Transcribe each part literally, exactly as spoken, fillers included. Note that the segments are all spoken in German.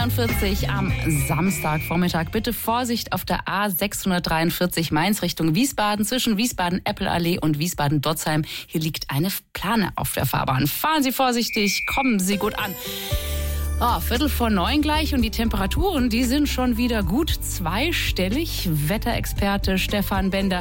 zweiundvierzig am Samstagvormittag. Bitte Vorsicht auf der A sechshundertdreiundvierzig Mainz Richtung Wiesbaden. Zwischen Wiesbaden-Eppelallee und Wiesbaden-Dotzheim. Hier liegt eine Plane auf der Fahrbahn. Fahren Sie vorsichtig, kommen Sie gut an. Oh, Viertel vor neun gleich und die Temperaturen, die sind schon wieder gut zweistellig. Wetterexperte Stefan Bender.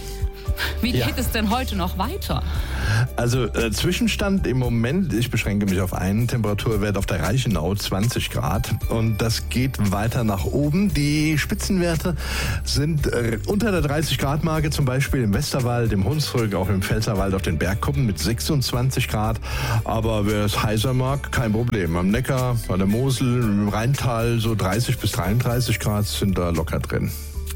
Wie geht ja. es denn heute noch weiter? Also äh, Zwischenstand im Moment, ich beschränke mich auf einen Temperaturwert auf der Reichenau, zwanzig Grad. Und das geht weiter nach oben. Die Spitzenwerte sind äh, unter der dreißig Grad Marke, zum Beispiel im Westerwald, im Hunsrück, auch im Pfälzerwald auf den Bergkuppen mit sechsundzwanzig Grad. Aber wer es heißer mag, kein Problem. Am Neckar, an der Mosel, im Rheintal so dreißig bis dreiunddreißig Grad sind da locker drin.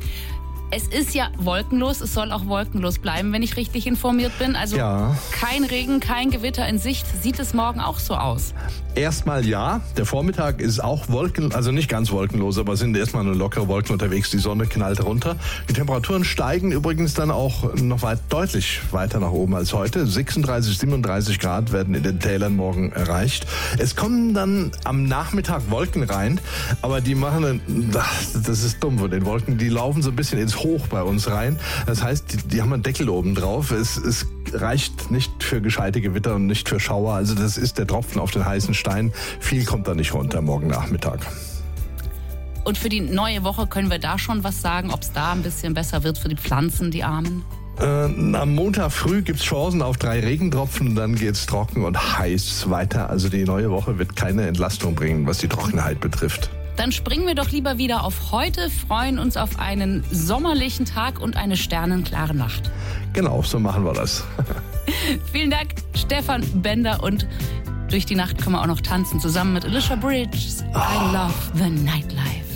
Es ist ja wolkenlos, es soll auch wolkenlos bleiben, wenn ich richtig informiert bin. Also ja. kein Regen, kein Gewitter in Sicht. Sieht es morgen auch so aus? Erstmal ja. Der Vormittag ist auch wolken, also nicht ganz wolkenlos, aber sind erstmal nur lockere Wolken unterwegs. Die Sonne knallt runter. Die Temperaturen steigen übrigens dann auch noch weit, deutlich weiter nach oben als heute. sechsunddreißig, siebenunddreißig Grad werden in den Tälern morgen erreicht. Es kommen dann am Nachmittag Wolken rein, aber die machen, das ist dumm von den Wolken, die laufen so ein bisschen ins Hoch bei uns rein. Das heißt, die, die haben einen Deckel oben drauf. Es, es reicht nicht für gescheite Gewitter und nicht für Schauer. Also das ist der Tropfen auf den heißen Stein. Viel kommt da nicht runter morgen Nachmittag. Und für die neue Woche können wir da schon was sagen, ob es da ein bisschen besser wird für die Pflanzen, die Armen? Äh, am Montag früh gibt es Chancen auf drei Regentropfen und dann geht es trocken und heiß weiter. Also die neue Woche wird keine Entlastung bringen, was die Trockenheit betrifft. Dann springen wir doch lieber wieder auf heute, freuen uns auf einen sommerlichen Tag und eine sternenklare Nacht. Genau, so machen wir das. Vielen Dank, Stefan Bender. Und durch die Nacht können wir auch noch tanzen, zusammen mit Alicia Bridges. I love the nightlife.